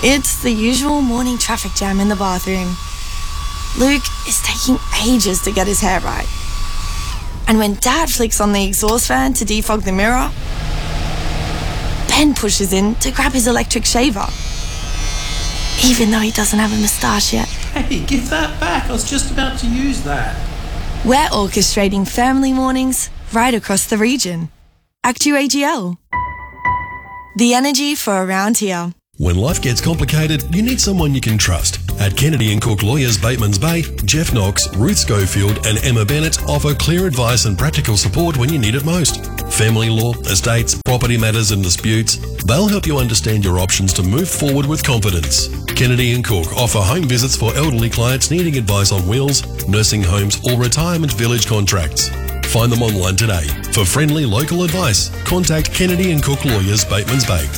It's the usual morning traffic jam in the bathroom. Luke is taking ages to get his hair right. And when Dad flicks on the exhaust fan to defog the mirror, Ben pushes in to grab his electric shaver, even though he doesn't have a moustache yet. Hey, give that back. I was just about to use that. We're orchestrating family mornings right across the region. ActuAGL. The energy for around here. When life gets complicated, you need someone you can trust. At Kennedy & Cook Lawyers Bateman's Bay, Jeff Knox, Ruth Schofield and Emma Bennett offer clear advice and practical support when you need it most. Family law, estates, property matters and disputes, they'll help you understand your options to move forward with confidence. Kennedy & Cook offer home visits for elderly clients needing advice on wills, nursing homes or retirement village contracts. Find them online today. For friendly local advice, contact Kennedy & Cook Lawyers Bateman's Bay.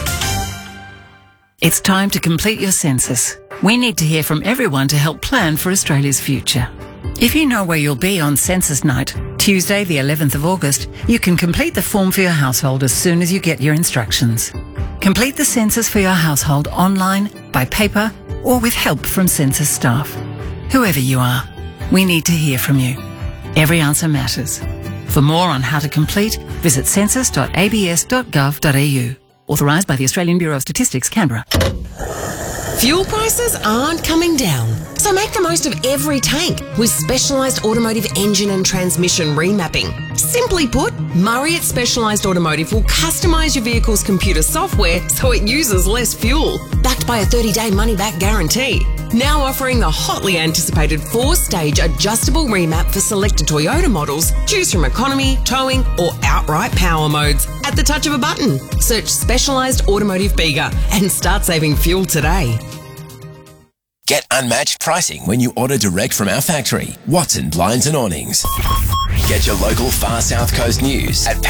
It's time to complete your census. We need to hear from everyone to help plan for Australia's future. If you know where you'll be on census night, Tuesday the 11th of August, you can complete the form for your household as soon as you get your instructions. Complete the census for your household online, by paper, or with help from census staff. Whoever you are, we need to hear from you. Every answer matters. For more on how to complete, visit census.abs.gov.au. Authorised by the Australian Bureau of Statistics, Canberra. Fuel prices aren't coming down, so make the most of every tank with specialised automotive engine and transmission remapping. Simply put, Murray at Specialised Automotive will customise your vehicle's computer software so it uses less fuel, backed by a 30-day money-back guarantee. Now offering the hotly anticipated 4-stage adjustable remap for selected Toyota models. Choose from economy, towing or outright power modes at the touch of a button. Search Specialised Automotive Bega and start saving fuel today. Get unmatched pricing when you order direct from our factory, Watson Blinds and Awnings. Get your local Far South Coast news at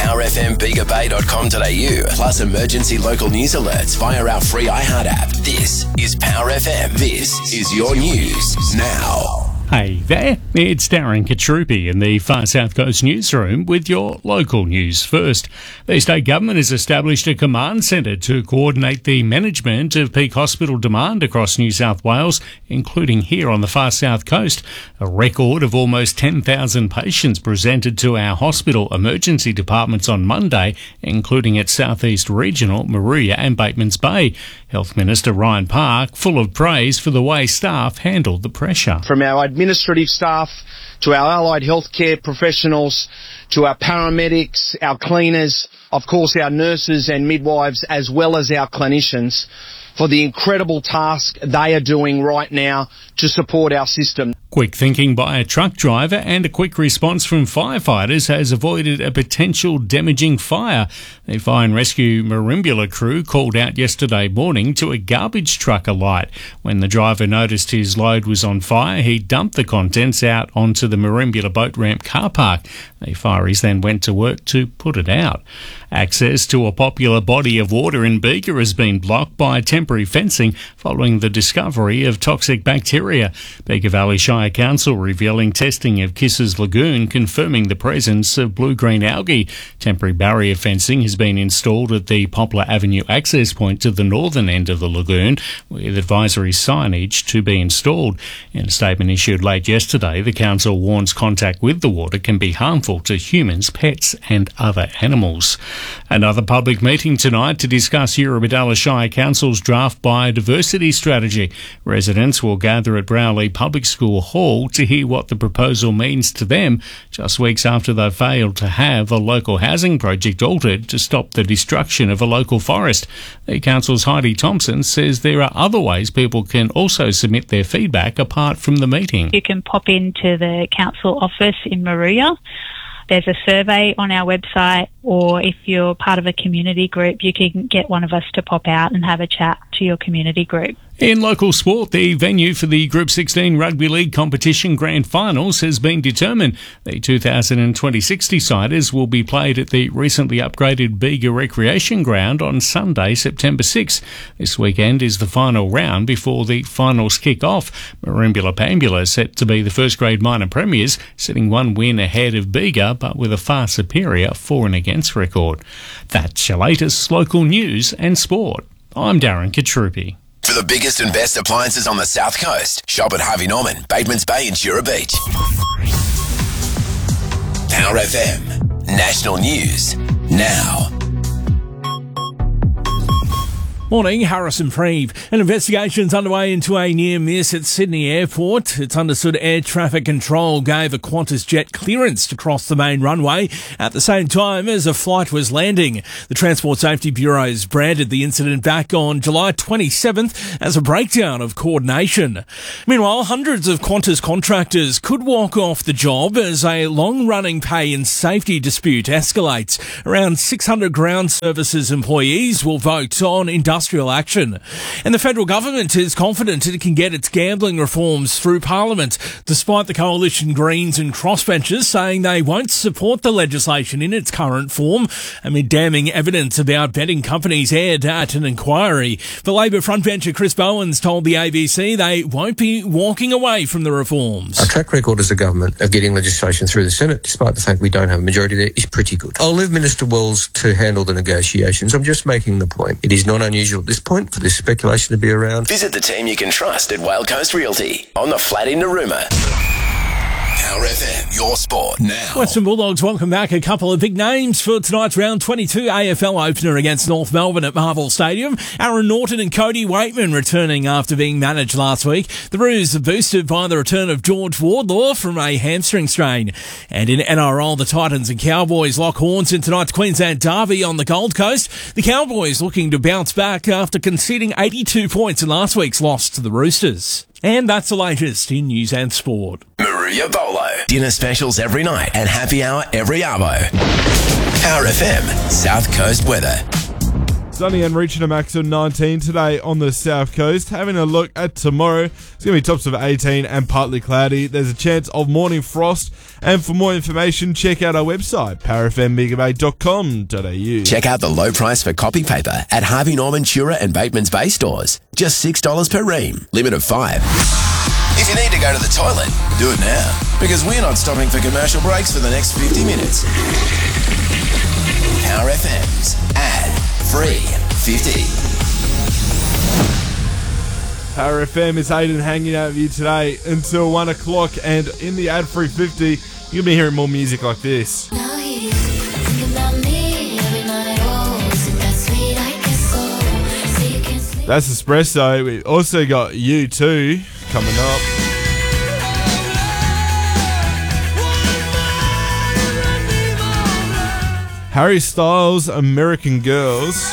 powerfmbegabay.com.au, plus emergency local news alerts via our free iHeart app. This is Power FM. This is your news now. Hey there, it's Darren Katrupi in the Far South Coast newsroom with your local news first. The state government has established a command centre to coordinate the management of peak hospital demand across New South Wales, including here on the Far South Coast. A record of almost 10,000 patients presented to our hospital emergency departments on Monday, including at South East Regional, Moruya and Batemans Bay. Health Minister Ryan Park full of praise for the way staff handled the pressure. From our administrative staff to our allied healthcare professionals to our paramedics, our cleaners, of course our nurses and midwives, as well as our clinicians, for the incredible task they are doing right now to support our system. Quick thinking by a truck driver and a quick response from firefighters has avoided a potential damaging fire. The fire and rescue Merimbula crew called out yesterday morning to a garbage truck alight. When the driver noticed his load was on fire, he dumped the contents out onto the Merimbula boat ramp car park. The fireys then went to work to put it out. Access to a popular body of water in Bega has been blocked by temporary fencing following the discovery of toxic bacteria. Bega Valley Shire Council revealing testing of Kisses Lagoon confirming the presence of blue-green algae. Temporary barrier fencing has been installed at the Poplar Avenue access point to the northern end of the lagoon, with advisory signage to be installed. In a statement issued late yesterday, the council warns contact with the water can be harmful to humans, pets and other animals. Another public meeting tonight to discuss Eurobodalla Shire Council's draft biodiversity strategy. Residents will gather at Browley Public School Hall to hear what the proposal means to them, just weeks after they failed to have a local housing project altered to stop the destruction of a local forest. The council's Heidi Thompson says there are other ways people can also submit their feedback apart from the meeting. You can pop into the council office in Moruya. There's a survey on our website, or if you're part of a community group, you can get one of us to pop out and have a chat to your community group. In local sport, the venue for the Group 16 Rugby League competition grand finals has been determined. The 2026 deciders will be played at the recently upgraded Bega Recreation Ground on Sunday, September 6. This weekend is the final round before the finals kick off. Merimbula Pambula set to be the first grade minor premiers, sitting one win ahead of Bega, but with a far superior for and against record. That's your latest local news and sport. I'm Darren Katrupi. For For the biggest and best appliances on the South Coast, shop at Harvey Norman, Batemans Bay and Jura Beach. Power FM. National News. Now. Morning, Harrison Preeve. An investigation's underway into a near miss at Sydney Airport. It's understood air traffic control gave a Qantas jet clearance to cross the main runway at the same time as a flight was landing. The Transport Safety Bureau has branded the incident back on July 27th as a breakdown of coordination. Meanwhile, hundreds of Qantas contractors could walk off the job as a long-running pay and safety dispute escalates. Around 600 ground services employees will vote on industrial action. And the federal government is confident it can get its gambling reforms through Parliament, despite the Coalition Greens and crossbenchers saying they won't support the legislation in its current form, amid damning evidence about betting companies aired at an inquiry. The Labor frontbencher Chris Bowens told the ABC they won't be walking away from the reforms. Our track record as a government of getting legislation through the Senate, despite the fact we don't have a majority there, is pretty good. I'll leave Minister Wells to handle the negotiations. I'm just making the point. It is not unusual at this point for this speculation to be around. Visit the team you can trust at Whale Coast Realty on the flat in Narooma. Power FM, your sport now. Western Bulldogs welcome back a couple of big names for tonight's round 22 AFL opener against North Melbourne at Marvel Stadium. Aaron Norton and Cody Waitman returning after being managed last week. The Roos are boosted by the return of George Wardlaw from a hamstring strain. And in NRL, the Titans and Cowboys lock horns in tonight's Queensland derby on the Gold Coast. The Cowboys looking to bounce back after conceding 82 points in last week's loss to the Roosters. And that's the latest in news and sport. Maria Bolo. Dinner specials every night and happy hour every arvo. Power FM, South Coast weather. Sunny and reaching a max of 19 today on the South Coast. Having a look at tomorrow, it's going to be tops of 18 and partly cloudy. There's a chance of morning frost. And for more information, check out our website, powerfmmegabay.com.au. Check out the low price for copy paper at Harvey Norman, Jura and Batemans Bay stores. Just $6 per ream. Limit of 5. If you need to go to the toilet, do it now. Because we're not stopping for commercial breaks for the next 50 minutes. Power FM's ad-free 50. Power FM is Aiden hanging out with you today until 1 o'clock, and in the ad-free 50, you're going to be hearing more music like this. That's Espresso. We've also got U2 coming up. Harry Styles, American Girls.